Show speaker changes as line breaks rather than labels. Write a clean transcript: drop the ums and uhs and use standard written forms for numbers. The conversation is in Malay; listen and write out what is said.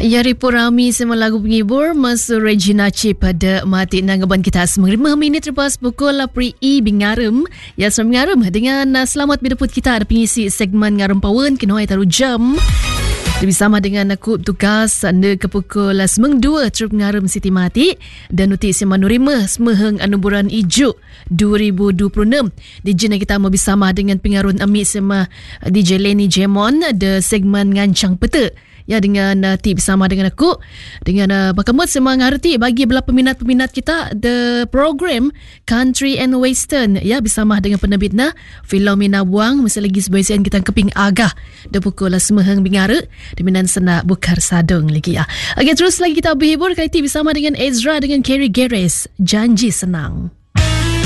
Yari Purami semua lagu penghibur masuk Regina Chip pada mati nanggaban kita 5 minit lepas pukul Pri Bingarum. Ya, selamat Bingarum dengan selamat bidaput kita ada pengisi segmen Ngarum Pawan kenoi taru jam. Bersama dengan aku tugas anda ke pukul 2 Truk Ngarum Siti Mati dan notis yang menerima semeheng anuburan ijuk 2026. DJ kita mau bersama dengan pengarun Amit sama DJ Lenny Jemon ada segmen Ngancang Peta. Ya, dengan tip bersama dengan aku dengan Bakamut semua ngerti bagi belah peminat-peminat kita the program Country and Western ya bersama dengan penerbitnya Philomena Buang mesti lagi sebaisian kita keping agah de pukul semeheng bingara deminan senak bukar sadung lagi ya. Okey, terus lagi kita berhibur kait bersama dengan Ezra dengan Kerry Geres Janji Senang.